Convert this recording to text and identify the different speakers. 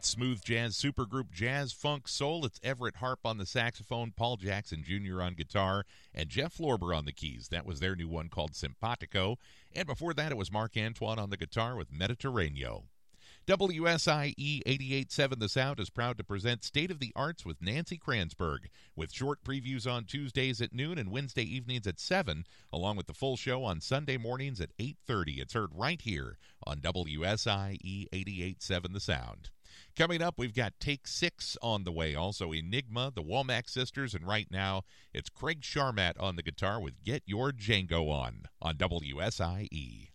Speaker 1: That's smooth jazz supergroup Jazz Funk Soul. It's Everett Harp on the saxophone, Paul Jackson Jr. on guitar, and Jeff Lorber on the keys. That was their new one called Simpatico. And before that, it was Mark Antoine on the guitar with Mediterraneo. WSIE 88.7 The Sound is proud to present State of the Arts with Nancy Kranzberg, with short previews on Tuesdays at noon and Wednesday evenings at 7, along with the full show on Sunday mornings at 8:30. It's heard right here on WSIE 88.7 The Sound. Coming up, we've got Take 6 on the way, also Enigma, the Womack Sisters, and right now, it's Craig Sharmat on the guitar with Get Your Django on WSIE.